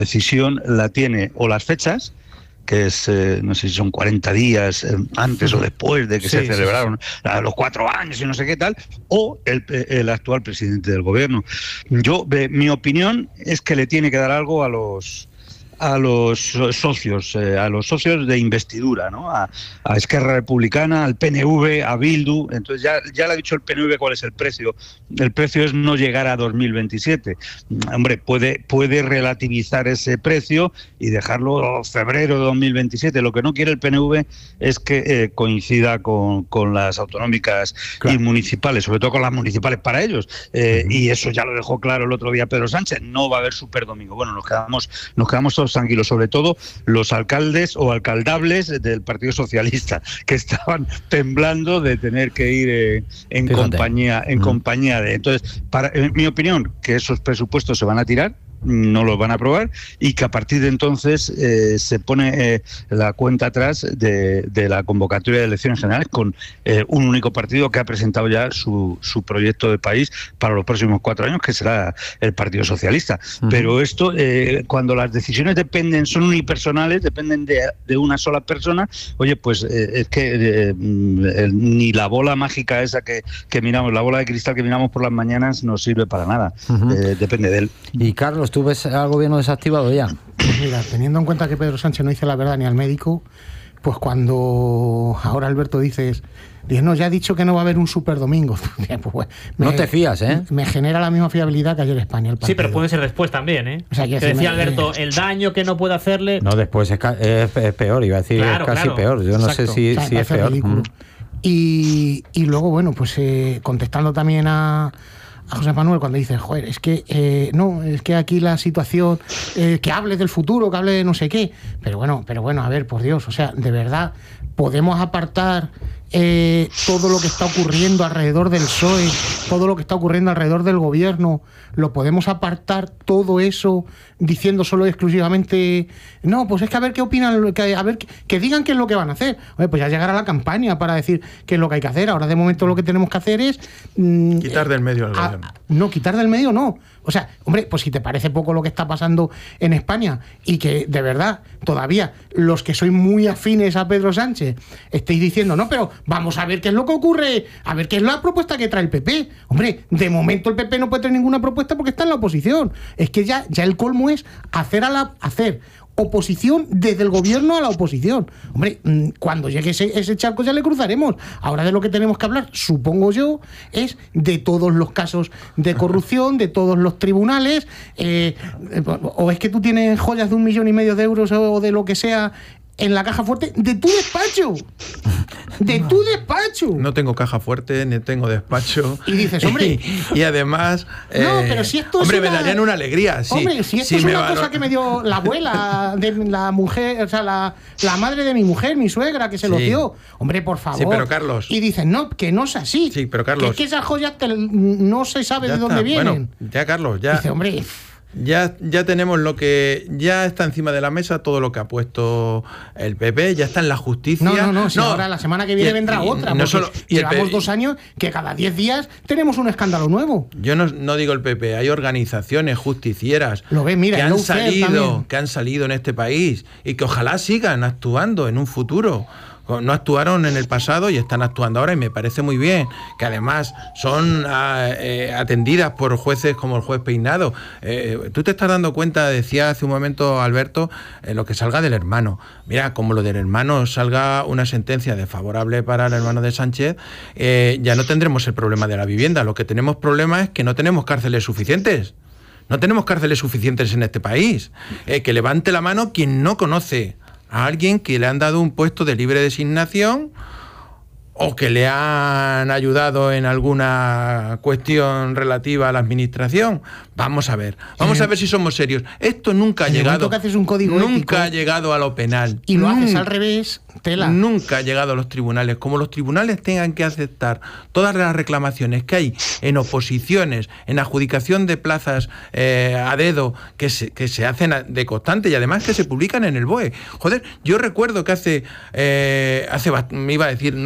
decisión la tiene o las fechas, que es, no sé si son 40 días antes o después de que se celebraron los 4 años y no sé qué tal, o el actual presidente del gobierno. Mi opinión es que le tiene que dar algo a los socios de investidura, ¿no? A Esquerra Republicana, al PNV, a Bildu. Entonces ya le ha dicho el PNV cuál es el precio. El precio es no llegar a 2027. Hombre, puede relativizar ese precio y dejarlo febrero de 2027. Lo que no quiere el PNV es que coincida con las autonómicas y municipales, sobre todo con las municipales para ellos. Y eso ya lo dejó claro el otro día Pedro Sánchez. No va a haber superdomingo. Bueno, nos quedamos todos tranquilos, sobre todo los alcaldes o alcaldables del Partido Socialista, que estaban temblando de tener que ir en compañía de. Entonces, en mi opinión, que esos presupuestos se van a tirar, no los van a aprobar, y que a partir de entonces se pone la cuenta atrás de la convocatoria de elecciones generales con un único partido que ha presentado ya su proyecto de país para los próximos 4 años, que será el Partido Socialista. Pero esto, cuando las decisiones son unipersonales, dependen de una sola persona, oye, pues es que ni la bola mágica esa que miramos, la bola de cristal que miramos por las mañanas, no sirve para nada. Depende de él. Y Carlos, ¿tú ves al gobierno desactivado ya? Pues mira, teniendo en cuenta que Pedro Sánchez no dice la verdad ni al médico, pues cuando ahora Alberto dice, no, ya ha dicho que no va a haber un superdomingo. Pues, no te fías, ¿eh? Me genera la misma fiabilidad que ayer España. Sí, pero puede ser después también, ¿eh? O sea, que decía Alberto, el daño que no puede hacerle... No, después es peor, iba a decir, claro, es casi peor. Yo no sé si es peor. Y luego, bueno, pues contestando también a José Manuel cuando dice, joder, es que no, es que aquí la situación, que hable del futuro, que hable de no sé qué, pero bueno, a ver, por Dios, o sea, de verdad, podemos apartar todo lo que está ocurriendo alrededor del PSOE, todo lo que está ocurriendo alrededor del gobierno, lo podemos apartar todo eso diciendo solo y exclusivamente, no, pues es que a ver qué opinan, que digan qué es lo que van a hacer. Oye, pues ya llegará la campaña para decir qué es lo que hay que hacer. Ahora de momento lo que tenemos que hacer es quitar del medio al gobierno. No, quitar del medio no. O sea, hombre, pues si te parece poco lo que está pasando en España y que de verdad todavía los que sois muy afines a Pedro Sánchez estéis diciendo, no, pero vamos a ver qué es lo que ocurre, a ver qué es la propuesta que trae el PP. Hombre, de momento el PP no puede tener ninguna propuesta porque está en la oposición. Es que ya el colmo es hacer oposición desde el gobierno a la oposición. Hombre, cuando llegue ese charco ya le cruzaremos. Ahora de lo que tenemos que hablar, supongo yo, es de todos los casos de corrupción, de todos los tribunales, o es que tú tienes joyas de 1,5 millones de euros o de lo que sea en la caja fuerte de tu despacho. De tu despacho. No tengo caja fuerte, ni tengo despacho. Y dices, hombre... y además... no, pero si esto hombre, me darían una alegría. Sí, hombre, si esto es una cosa que me dio la abuela de la mujer, o sea, la madre de mi mujer, mi suegra, que se lo dio. Hombre, por favor. Sí, pero Carlos... Y dicen, no, que no es así. Sí, pero Carlos... Que es que esas joyas no se sabe de dónde vienen. Bueno, ya, Carlos, ya... Dice, hombre... Ya tenemos ya está encima de la mesa todo lo que ha puesto el PP, ya está en la justicia. No, si ahora la semana que viene vendrá otra. No solo, llevamos 2 años que cada 10 días tenemos un escándalo nuevo. Yo no digo el PP, hay organizaciones justicieras que han salido en este país y que ojalá sigan actuando en un futuro. No actuaron en el pasado y están actuando ahora, y me parece muy bien, que además son atendidas por jueces como el juez Peinado. Tú te estás dando cuenta, decía hace un momento Alberto, lo que salga del hermano. Mira, como lo del hermano salga una sentencia desfavorable para el hermano de Sánchez, ya no tendremos el problema de la vivienda. Lo que tenemos problema es que no tenemos cárceles suficientes. No tenemos cárceles suficientes en este país. Que levante la mano quien no conoce a alguien que le han dado un puesto de libre designación o que le han ayudado en alguna cuestión relativa a la administración. Vamos a ver si somos serios. Esto nunca ha llegado. Que haces un código nunca ético, ha llegado al penal. Y lo haces al revés, tela. Nunca ha llegado a los tribunales. Como los tribunales tengan que aceptar todas las reclamaciones que hay en oposiciones, en adjudicación de plazas a dedo, que se hacen de constante y además que se publican en el BOE. Joder, yo recuerdo que hace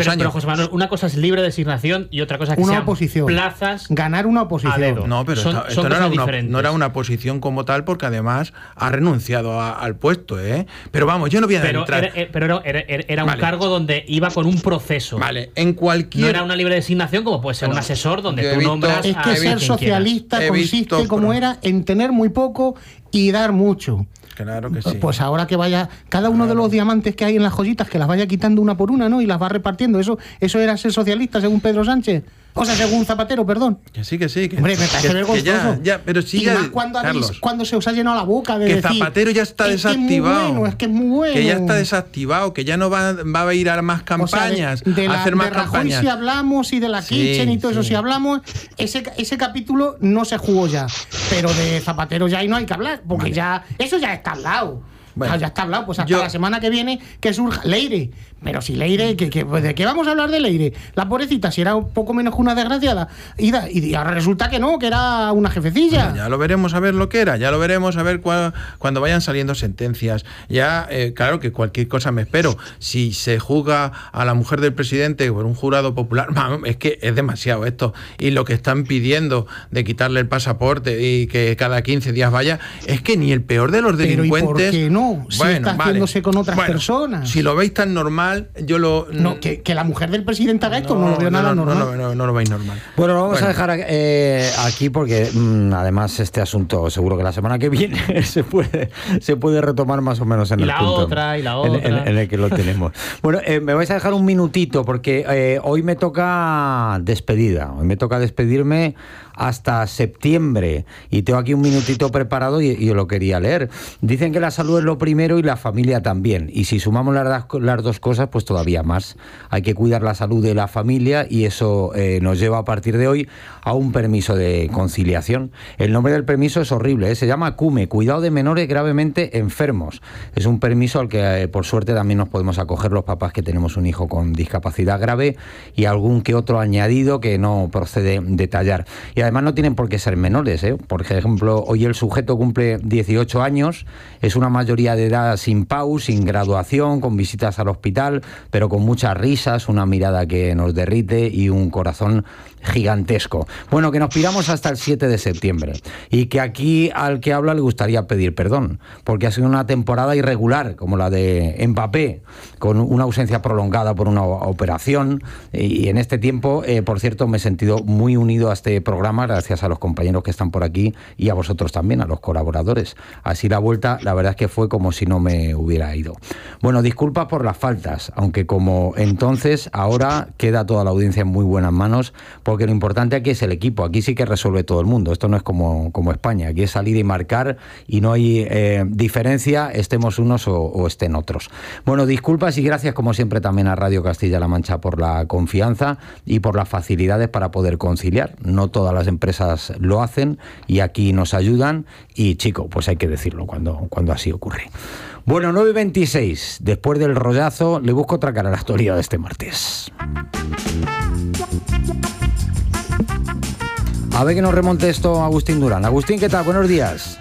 años. Pero, José Manuel, una cosa es libre designación y otra cosa es que una sean oposición. Plazas. Ganar una oposición. No, pero esto no era una oposición como tal, porque además ha renunciado al puesto, ¿eh? Pero vamos, yo no voy a entrar. Pero era un cargo donde iba con un proceso. Vale, en cualquier. No era una libre designación como puede ser un asesor donde tú nombras. Es que ser socialista consiste, como era, en tener muy poco y dar mucho. Claro que sí. Pues ahora que vaya, cada uno de los diamantes que hay en las joyitas, que las vaya quitando una por una, ¿no? Y las va repartiendo. Eso era ser socialista, según Pedro Sánchez. O sea, según Zapatero, perdón. Que sí. Hombre, me parece vergonzoso. Pero sí, y más cuando se os ha llenado la boca de decir... Que Zapatero ya está desactivado. Es que es muy bueno. Que ya está desactivado, que ya no va a ir a más campañas, a hacer más campañas. Si hablamos y de la Kitchen y todo eso, si hablamos, ese capítulo no se jugó ya. Pero de Zapatero ya ahí no hay que hablar, porque ya eso ya está al lado. Bueno, ya está hablado, pues hasta la semana que viene que surja Leire. Pero si Leire, ¿de qué vamos a hablar de Leire? La pobrecita, si era un poco menos que una desgraciada. Y ahora resulta que no, que era una jefecilla. Bueno, ya lo veremos a ver lo que era, ya lo veremos a ver cuando vayan saliendo sentencias. Ya, claro que cualquier cosa me espero. Si se juzga a la mujer del presidente por un jurado popular, es que es demasiado esto. Y lo que están pidiendo de quitarle el pasaporte y que cada 15 días vaya, es que ni el peor de los delincuentes... ¿Pero y por qué no? Si está haciéndose con otras personas. Si lo veis tan normal, yo lo... No, que la mujer del presidente haga esto, no lo veo nada normal. No lo veis normal. Bueno, lo vamos a dejar aquí porque además este asunto seguro que la semana que viene se puede retomar más o menos en el punto en el que lo tenemos. Bueno, me vais a dejar un minutito porque hoy me toca despedida. Hoy me toca despedirme hasta septiembre y tengo aquí un minutito preparado y yo lo quería leer. Dicen que la salud es lo primero y la familia también, y si sumamos las dos cosas, pues todavía más. Hay que cuidar la salud de la familia y eso nos lleva a partir de hoy a un permiso de conciliación. El nombre del permiso es horrible, se llama CUME, Cuidado de Menores Gravemente Enfermos. Es un permiso al que por suerte también nos podemos acoger los papás que tenemos un hijo con discapacidad grave y algún que otro añadido que no procede detallar. Y además no tienen por qué ser menores, ¿eh? Por ejemplo, hoy el sujeto cumple 18 años, es una mayoría de edad sin PAU, sin graduación, con visitas al hospital, pero con muchas risas, una mirada que nos derrite y un corazón gigantesco. Bueno, que nos piramos hasta el 7 de septiembre y que aquí al que habla le gustaría pedir perdón, porque ha sido una temporada irregular, como la de Mbappé, con una ausencia prolongada por una operación, y en este tiempo, por cierto, me he sentido muy unido a este programa, gracias a los compañeros que están por aquí y a vosotros también, a los colaboradores. Así la vuelta, la verdad es que fue como si no me hubiera ido. Bueno, disculpas por las faltas, aunque como entonces, ahora queda toda la audiencia en muy buenas manos, porque lo importante aquí es el equipo, aquí sí que resuelve todo el mundo, esto no es como España, aquí es salir y marcar y no hay diferencia, estemos unos o estén otros. Bueno, disculpas y gracias como siempre también a Radio Castilla-La Mancha por la confianza y por las facilidades para poder conciliar. No todas las empresas lo hacen y aquí nos ayudan y chico, pues hay que decirlo cuando así ocurre. Bueno, 9:26, después del rollazo le busco otra cara a la actualidad de este martes. A ver que nos remonte esto Agustín Durán. Agustín, ¿qué tal? Buenos días.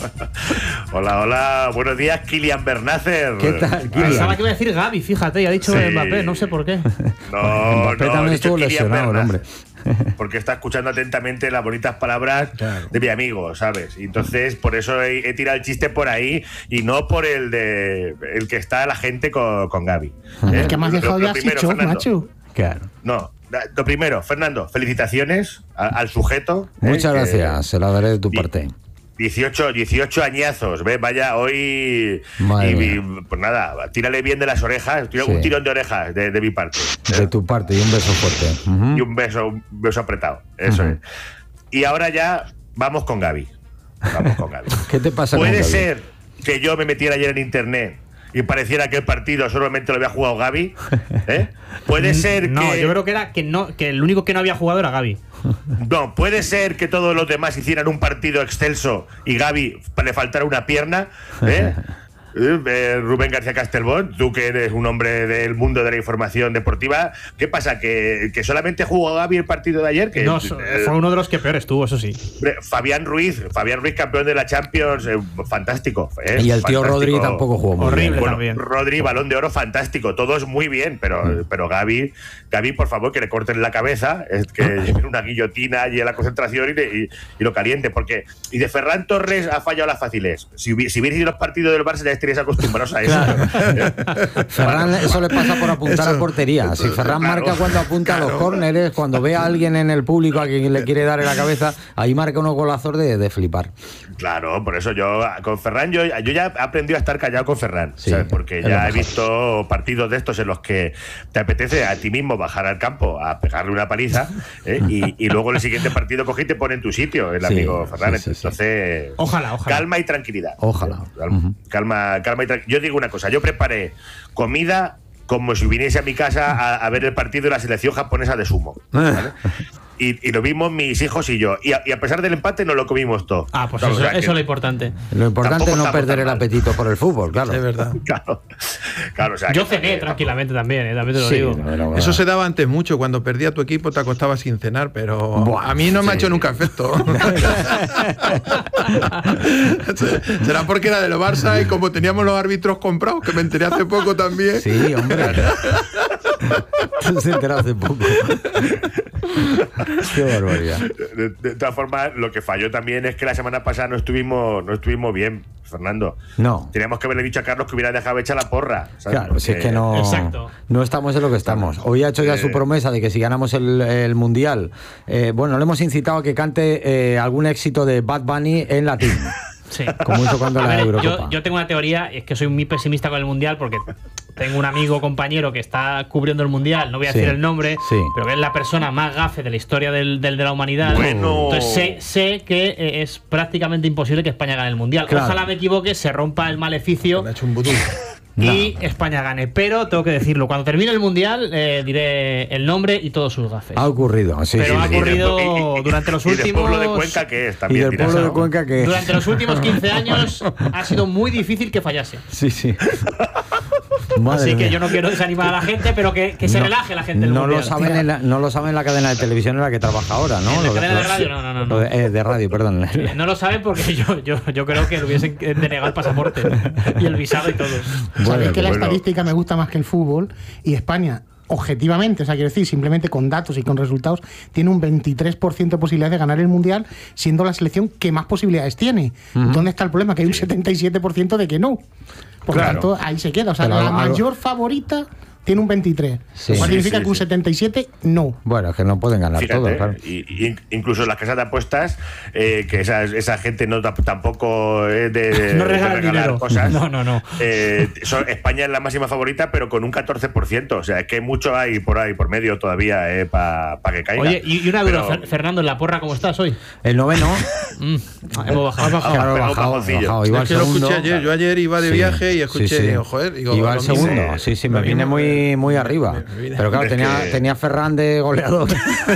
Hola, buenos días, Kylian Bernácer. ¿Qué tal, Kylian? Pensaba que iba a decir Gavi, fíjate, ya ha dicho Mbappé, no sé por qué. Mbappé también estuvo lesionado, el hombre. Porque está escuchando atentamente las bonitas palabras de mi amigo, ¿sabes? Y entonces por eso he tirado el chiste por ahí y no por el que está la gente con Gavi. El que me has dejado ya así, macho. Claro. No, lo primero, Fernando, felicitaciones al sujeto. Muchas gracias, se la daré de tu parte. 18 añazos, ¿ves? Vaya, hoy... pues nada, tírale bien de las orejas, un tirón de orejas de mi parte. De tu parte, y un beso fuerte. Y un beso apretado, eso es. Y ahora ya vamos con Gavi. ¿Qué te pasa con Gavi? Puede ser que yo me metiera ayer en internet y pareciera que el partido solamente lo había jugado Gavi, ¿eh? Puede ser que... No, yo creo que era que el único que no había jugado era Gavi. No, puede ser que todos los demás hicieran un partido excelso y Gavi le faltara una pierna, ¿eh? Rubén García Castelbón, tú que eres un hombre del mundo de la información deportiva, ¿qué pasa? ¿Que solamente jugó Gavi el partido de ayer? No, fue uno de los que peor estuvo, eso sí. Fabián Ruiz, campeón de la Champions, fantástico. Y el tío Rodri tampoco jugó muy horrible bien. Bueno, también. Rodri, Balón de Oro, fantástico, todos muy bien, pero Gavi, por favor, que le corten la cabeza, es que lleve una guillotina y en la concentración y lo caliente, porque y de Ferran Torres ha fallado las fáciles. Si hubiera ido los partidos del Barça ya estaríais acostumbrados a eso. Claro. Ferran, eso le pasa por apuntar a portería. Si Ferran marca cuando apunta a los córneres, cuando ve a alguien en el público a quien le quiere dar en la cabeza, ahí marca unos golazos de flipar. Claro, por eso yo con Ferran, yo ya he aprendido a estar callado con Ferran, Sí, ¿sabes? Porque ya he visto partidos de estos en los que te apetece a ti mismo bajar al campo a pegarle una paliza, y luego en el siguiente partido cogí y te pone en tu sitio el amigo Ferran. Entonces, ojalá. Calma y tranquilidad. Ojalá. Calma y tranquilidad. Yo digo una cosa, yo preparé comida como si viniese a mi casa a ver el partido de la selección japonesa de sumo, ¿vale? Y lo vimos mis hijos y yo. Y a pesar del empate, nos lo comimos todo. Pues claro, eso es lo importante. Lo importante es no perder el apetito por el fútbol, claro. Es verdad. Claro, o sea, yo cené tranquilamente también, también te lo digo. Bueno. Eso se daba antes mucho. Cuando perdía tu equipo te acostabas sin cenar, pero a mí no me ha hecho nunca efecto. Será porque era de los Barça y como teníamos los árbitros comprados, que me enteré hace poco también. Sí, hombre. Se enteró hace poco. Qué barbaridad. De todas formas, lo que falló también es que la semana pasada no estuvimos bien, Fernando. No. Teníamos que haberle dicho a Carlos que hubiera dejado hecha la porra, ¿sabes? Claro, si es que no, Exacto. No estamos en lo que estamos. Hoy ha hecho ya su promesa de que si ganamos el Mundial, bueno, le hemos incitado a que cante algún éxito de Bad Bunny en latín. Sí. Como hizo cuando la Eurocopa. Yo tengo una teoría, es que soy muy pesimista con el Mundial porque tengo un amigo compañero que está cubriendo el Mundial, no voy a decir el nombre, pero que es la persona más gafe de la historia de la humanidad. Bueno. Entonces sé que es prácticamente imposible que España gane el Mundial. Claro. Ojalá me equivoque, se rompa el maleficio Me ha hecho un vudú. y España gane. Pero tengo que decirlo, cuando termine el Mundial diré el nombre y todos sus gafes. Ha ocurrido, sí. Pero sí, ha sí. ocurrido durante los últimos... Y del pueblo de Cuenca, que es Y también. del pueblo de Cuenca, que es. Durante los últimos 15 años ha sido muy difícil que fallase. Sí. Madre Así que mía. yo no quiero desanimar a la gente, pero que se relaje la gente. No lo saben no lo saben en la cadena de televisión en la que trabaja ahora, ¿no? ¿En la cadena de radio? No. De radio, perdón. No lo saben porque yo creo que le hubiesen denegado el pasaporte y el visado y todo. Sabéis que la estadística me gusta más que el fútbol, y España, objetivamente, o sea, quiero decir, simplemente con datos y con resultados, tiene un 23% de posibilidad de ganar el Mundial, siendo la selección que más posibilidades tiene. ¿Dónde está el problema? Que hay un 77% de que no. Por lo tanto, ahí se queda. O sea, la mayor favorita tiene un 23. Sí. Lo cual significa que un 77 no. Bueno, es que no pueden ganar todo, claro. Incluso en las casas de apuestas, que esa gente no tampoco es de no regalar dinero. Cosas. No. España es la máxima favorita, pero con un 14%. O sea, es que mucho hay por ahí, por medio todavía, para que caiga. Oye, y una duda, Fernando, en la porra, ¿cómo estás hoy? El noveno. Hemos bajado. Bajado. Iba Es que lo escuché ayer. Yo ayer iba de viaje y escuché, digo, joder. Digo, iba al segundo. Sí, me vine muy arriba. Pero claro, tenía Ferran de goleador.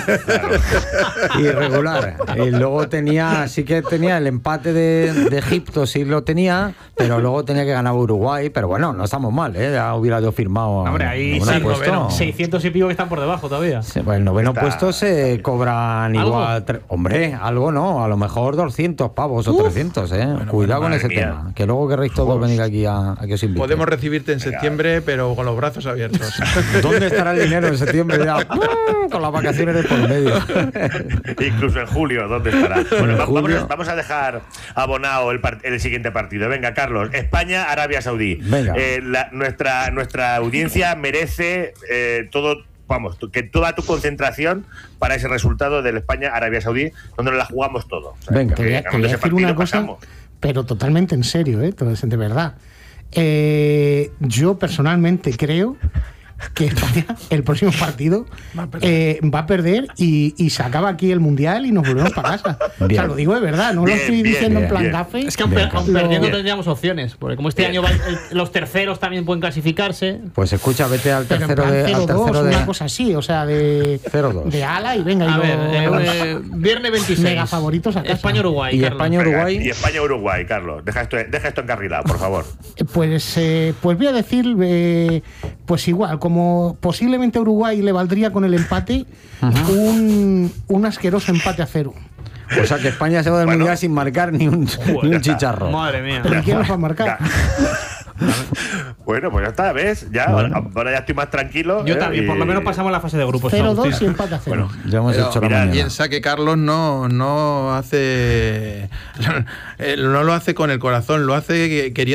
Irregular. Y luego sí que tenía el empate de Egipto, sí lo tenía, pero luego tenía que ganar Uruguay. Pero bueno, no estamos mal, ¿eh? Ya hubiera yo firmado. Hombre, ahí 600 y pico que están por debajo todavía. Sí, pues el noveno puesto se cobran igual. Hombre, algo no, a lo mejor 200 pavos o 300, ¿eh? Bueno, cuidado con ese tema. Que luego querréis todos venir aquí a que os invite. Podemos recibirte en septiembre, pero con los brazos abiertos. ¿Dónde estará el dinero en septiembre ya? Con las vacaciones de por medio. Incluso en julio, ¿dónde estará? Bueno, vamos a dejar abonado el siguiente partido. Venga, Carlos. España, Arabia Saudí. Venga. Nuestra audiencia merece que toda tu concentración para ese resultado del España-Arabia Saudí, donde nos la jugamos todo. O sea, venga, te voy a decir una cosa, pero totalmente en serio, de verdad. Yo personalmente creo que España, el próximo partido, va a perder y se acaba aquí el Mundial y nos volvemos para casa. O sea, lo digo de verdad, no lo estoy diciendo en plan gafe. Es que aun perdiendo tendríamos opciones, porque como este año los terceros también pueden clasificarse. Pues escucha, vete al tercero de... 0-2, una cosa así, o sea, de 0-2. De ala y venga. A ver, viernes 26. Mega favoritos a casa. España-Uruguay. Y España-Uruguay. Y España-Uruguay, Carlos. Deja esto encarrilado, por favor. Pues voy a decir, pues igual, como posiblemente a Uruguay le valdría con el empate, un asqueroso empate a 0. O sea que España se va del Mundial sin marcar ni un chicharro. Madre mía. ¿Pero quién nos va a marcar? Bueno, pues ya está, ¿ves? Ahora ya estoy más tranquilo. Yo también, por lo menos pasamos la fase de grupos. 0-2 y empate a 0. Bueno, ya hemos hecho la mañana. Piensa que Carlos no hace no lo hace con el corazón, lo hace queriendo